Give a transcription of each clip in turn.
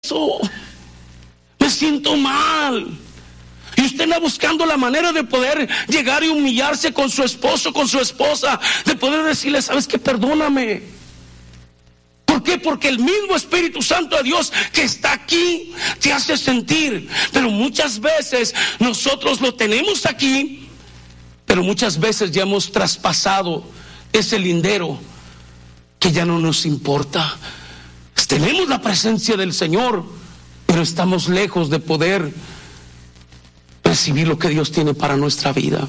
eso, me siento mal. Y usted anda buscando la manera de poder llegar y humillarse con su esposo, con su esposa, de poder decirle, ¿sabes qué? Perdóname. ¿Por qué? Porque el mismo Espíritu Santo de Dios que está aquí te hace sentir. Pero muchas veces nosotros lo tenemos aquí, pero muchas veces ya hemos traspasado ese lindero que ya no nos importa. Tenemos la presencia del Señor, pero estamos lejos de poder recibir lo que Dios tiene para nuestra vida.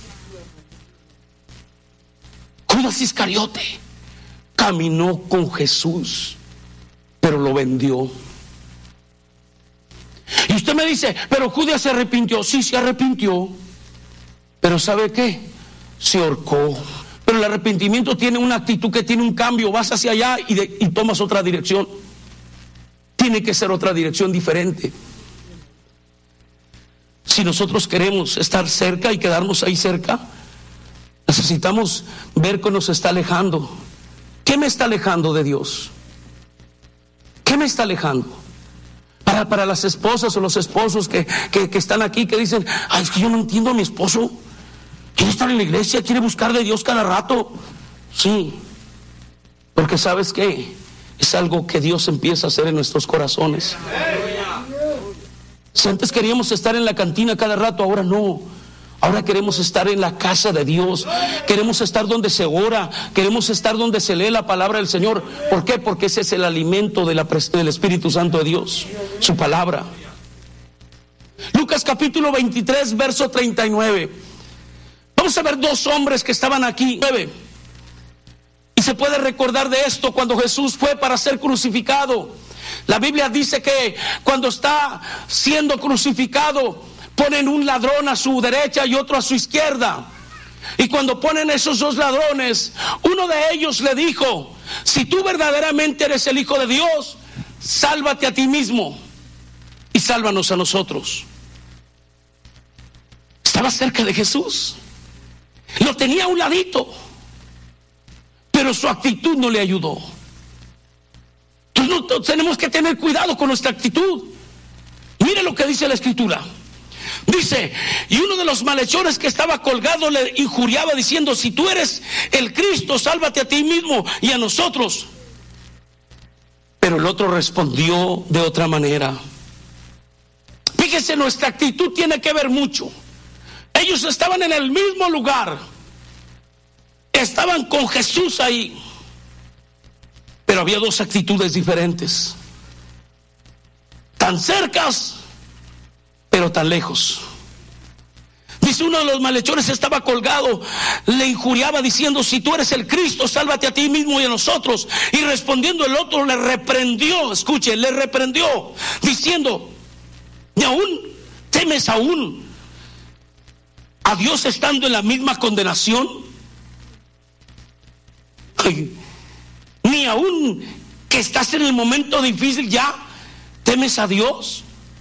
Judas Iscariote caminó con Jesús, pero lo vendió. Y usted me dice, pero Judas se arrepintió. Sí, se arrepintió, pero ¿sabe qué? Se ahorcó. Pero el arrepentimiento tiene una actitud que tiene un cambio. Vas hacia allá y tomas otra dirección. Tiene que ser otra dirección diferente. Si nosotros queremos estar cerca y quedarnos ahí cerca, necesitamos ver que nos está alejando. ¿Qué me está alejando de Dios? ¿Qué me está alejando? Para las esposas o los esposos que están aquí, que dicen, ay, es que yo no entiendo a mi esposo. Quiere estar en la iglesia, quiere buscar de Dios cada rato. Sí, porque ¿sabes qué? Es algo que Dios empieza a hacer en nuestros corazones. Si antes queríamos estar en la cantina cada rato, ahora no. Ahora queremos estar en la casa de Dios. Queremos estar donde se ora. Queremos estar donde se lee la palabra del Señor. ¿Por qué? Porque ese es el alimento del Espíritu Santo de Dios, su palabra. Lucas capítulo 23, verso 39. Vamos a ver dos hombres que estaban aquí. Y se puede recordar de esto cuando Jesús fue para ser crucificado. La Biblia dice que cuando está siendo crucificado, ponen un ladrón a su derecha y otro a su izquierda. Y cuando ponen esos dos ladrones, uno de ellos le dijo, si tú verdaderamente eres el Hijo de Dios, sálvate a ti mismo y sálvanos a nosotros. Estaba cerca de Jesús. Lo tenía a un ladito, pero su actitud no le ayudó. Entonces tenemos que tener cuidado con nuestra actitud. Mire lo que dice la Escritura. Dice, y uno de los malhechores que estaba colgado le injuriaba diciendo, si tú eres el Cristo, sálvate a ti mismo y a nosotros. Pero el otro respondió de otra manera. Fíjese, nuestra actitud tiene que ver mucho. Ellos estaban en el mismo lugar, estaban con Jesús ahí, pero había dos actitudes diferentes, tan cercas, pero tan lejos. Dice, uno de los malhechores estaba colgado, le injuriaba diciendo, si tú eres el Cristo, sálvate a ti mismo y a nosotros. Y respondiendo el otro le reprendió, escuche, le reprendió, diciendo, ¿y aún temes aún a Dios estando en la misma condenación? Ay, ni aún que estás en el momento difícil ya temes a Dios.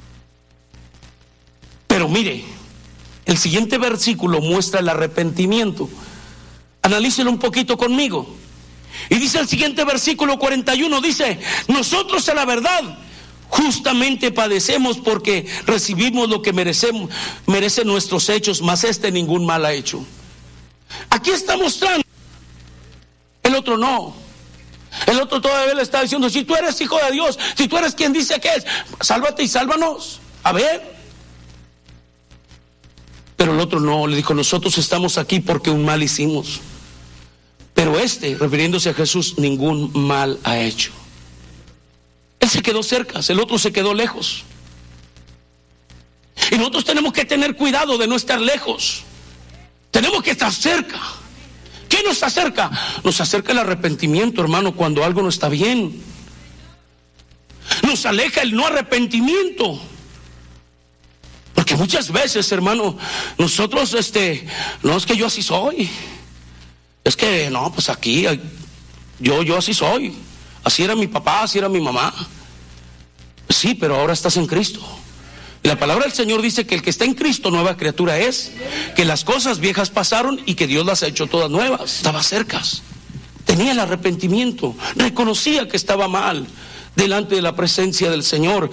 Pero mire, el siguiente versículo muestra el arrepentimiento. Analícelo un poquito conmigo. Y dice el siguiente versículo 41, dice, nosotros a la verdad justamente padecemos porque recibimos lo que merecen nuestros hechos, mas ningún mal ha hecho. Aquí está mostrando. El otro no. El otro todavía le está diciendo, si tú eres hijo de Dios, si tú eres quien dice que es, sálvate y sálvanos. A ver. Pero el otro no, le dijo, nosotros estamos aquí porque un mal hicimos. Pero refiriéndose a Jesús, ningún mal ha hecho. Él se quedó cerca, el otro se quedó lejos. Y nosotros tenemos que tener cuidado de no estar lejos. Tenemos que estar cerca. ¿Qué nos acerca? Nos acerca el arrepentimiento, hermano, cuando algo no está bien. Nos aleja el no arrepentimiento. Porque muchas veces, hermano, nosotros, no es que yo así soy. Es que, no, pues aquí, yo así soy. Así era mi papá, así era mi mamá. Sí, pero ahora estás en Cristo. Y la palabra del Señor dice que el que está en Cristo, nueva criatura es. Que las cosas viejas pasaron y que Dios las ha hecho todas nuevas. Estaba cerca. Tenía el arrepentimiento. Reconocía que estaba mal. delante de la presencia del Señor.